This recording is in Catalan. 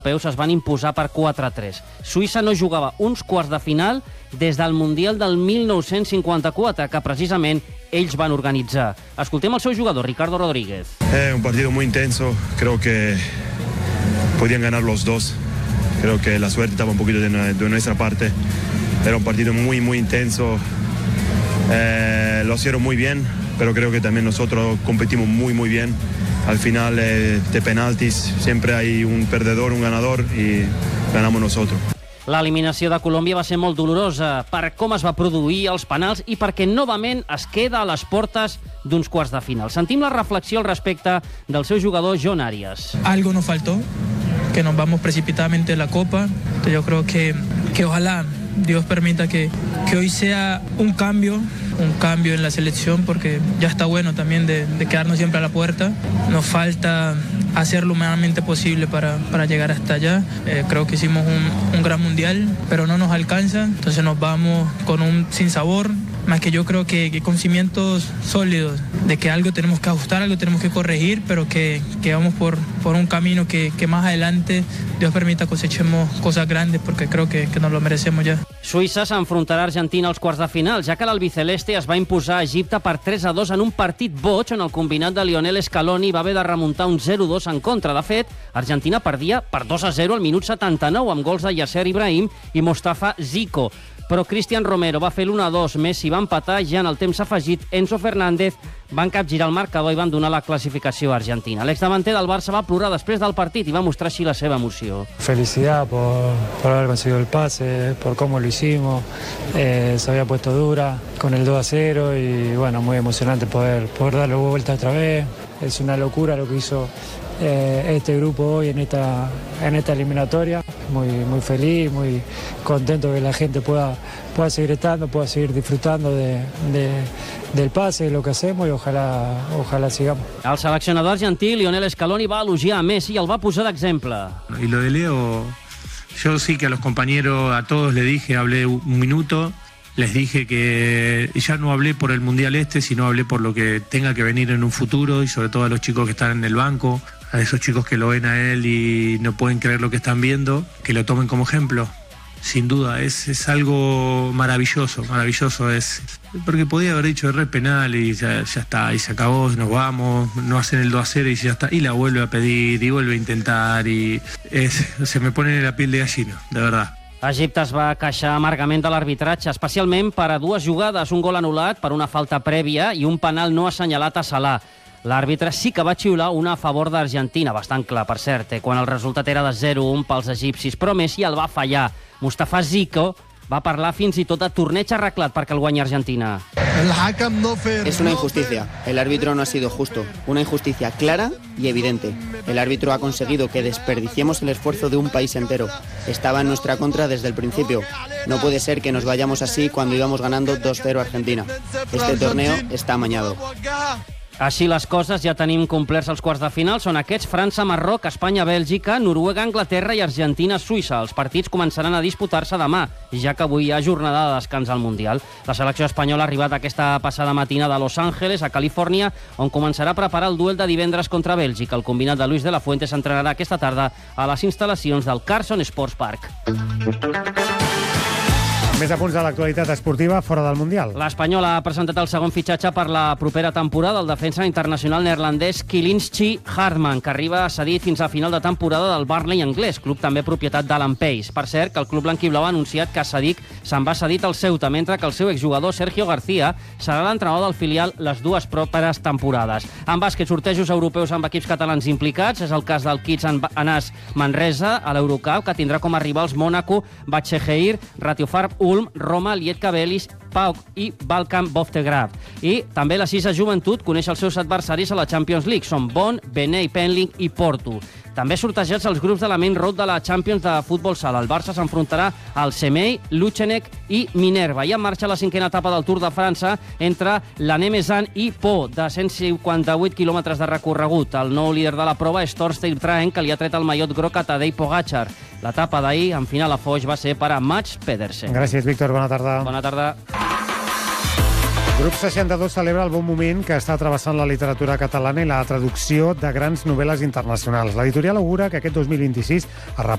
europeus es van imposar per 4-3. Suïssa no jugava uns quarts de final des del Mundial del 1954, que precisament ells van organitzar. Escoltem el seu jugador, Ricardo Rodríguez. Un partido muy intenso, creo que podían ganar los dos. Creo que la suerte estaba un poquito de nuestra parte. Era un partido muy, muy intenso. Lo hicieron muy bien, pero creo que también nosotros competimos muy, muy bien. Al final de penaltis siempre hay un perdedor, un ganador y ganamos nosotros. L'eliminació de Colòmbia va ser molt dolorosa per com es va produir els penals i perquè novament es queda a les portes d'uns quarts de final. Sentim la reflexió al respecte del seu jugador John Arias. Algo nos faltó, que nos vamos precipitadamente de la Copa. Yo creo que ojalá Dios permita que hoy sea un cambio en la selección, porque ya está bueno también de quedarnos siempre a la puerta. Nos falta hacer lo humanamente posible para llegar hasta allá. Creo que hicimos un gran mundial, pero no nos alcanza, entonces nos vamos con un sinsabor, más que yo creo que con cimientos sólidos, de que algo tenemos que ajustar, algo tenemos que corregir, pero que vamos por un camino que más adelante Dios permita cosechemos cosas grandes, porque creo que nos lo merecemos ya. Suïssa s'enfrontarà a Argentina als quarts de final, ja que l'albiceleste es va imposar a Egipte per 3-2 en un partit boig on el combinat de Lionel Scaloni va haver de remuntar un 0-2 en contra. De fet, Argentina perdia per 2-0 al minut 79 amb gols de Yasser Ibrahim i Mostafa Zico. Però Cristian Romero va fer l'1-2, Messi va empatar i ja en el temps afegit Enzo Fernández van capgirar el marcador i van donar la classificació a Argentina. L'exdavanter del Barça va plorar després del partit i va mostrar així la seva emoció. Felicidad por haber conseguido el pase, por cómo lo hicimos, se había puesto dura con el 2-0 y bueno, muy emocionante poder darle vuelta otra vez. Es una locura lo que hizo este grupo hoy en esta eliminatoria. Muy feliz, muy contento que la gente pueda seguir estando, pueda seguir disfrutando del pase, de lo que hacemos y ojalá sigamos. El seleccionador argentí, Lionel Scaloni, va elogiar a Messi i el va posar d'exemple. Y lo de Leo, yo sí que a los compañeros, a todos les dije, hablé un minuto, les dije que ya no hablé por el Mundial sino hablé por lo que tenga que venir en un futuro y sobre todo a los chicos que están en el banco, a esos chicos que lo ven a él y no pueden creer lo que están viendo, que lo tomen como ejemplo. Sin duda, es algo maravilloso, es porque podía haber dicho re penal y ya está, y se acabó, nos vamos, no hacen el 2-0 y ya está, y la vuelve a pedir y vuelve a intentar y se me pone la piel de gallina, de verdad. Egipte es va queixar amargament de l'arbitratge, especialment per a dues jugades, un gol anul·lat per una falta prèvia i un penal no assenyalat a Salah. L'àrbitre sí que va xiular una a favor d'Argentina, bastant clar, per cert, quan el resultat era de 0-1 pels egipcis, però Messi el va fallar. Mustafa Zico va parlar fins i tot de torneig arreglat perquè el guanyi Argentina. Es una injusticia. El árbitro no ha sido justo. Una injusticia clara y evidente. El árbitro ha conseguido que desperdiciemos el esfuerzo de un país entero. Estaba en nuestra contra desde el principio. No puede ser que nos vayamos así cuando íbamos ganando 2-0 a Argentina. Este torneo está amañado. Així les coses, ja tenim complerts els quarts de final. Són aquests: França, Marroc, Espanya, Bèlgica, Noruega, Anglaterra i Argentina, Suïssa. Els partits començaran a disputar-se demà, ja que avui hi ha jornada de descans al Mundial. La selecció espanyola ha arribat aquesta passada matinada a Los Angeles, a Califòrnia, on començarà a preparar el duel de divendres contra Bèlgica. El combinat de Luis de la Fuente s'entrenarà aquesta tarda a les instal·lacions del Carson Sports Park. Més apunts de l'actualitat esportiva fora del Mundial. L'Espanyol ha presentat el segon fitxatge per la propera temporada, el defensa internacional neerlandès Kilinski Hartman, que arriba cedit fins a final de temporada del Burnley anglès, club també propietat d'Alan Pace. Per cert, que el club blanquiblau ha anunciat que Sadik se'n va cedit al Ceuta, mentre que el seu exjugador Sergio García serà l'entrenador del filial les dues properes temporades. En bàsquet, sortejos europeus amb equips catalans implicats. És el cas del Kids Anas Manresa a l'Eurocup, que tindrà com a rivals Mònaco, Batxeheir, Ratiopharm, Ulm, Roma, Liet Cabelis, PAOK i Balkan Boftegrad. I també la Sisa Joventut coneix els seus adversaris a la Champions League. Són Bonn, Benei, Penling i Porto. També sortejats els grups de la Main Road de la Champions de futbol sala. El Barça s'enfrontarà al Semei, Luchenek i Minerva. I en marxa la cinquena etapa del Tour de França entre l'Anemesan i Pau, de 158 quilòmetres de recorregut. El nou líder de la prova és Torstein Traen, que li ha tret el mallot groc a Tadej Pogačar. L'etapa d'ahir, en final a Foix, va ser per a Mats Pedersen. Gràcies, Víctor. Bona tarda. Bona tarda. Grup 62 celebra el bon moment que està travessant la literatura catalana i la traducció de grans novel·les internacionals. L'editorial augura que aquest 2026 es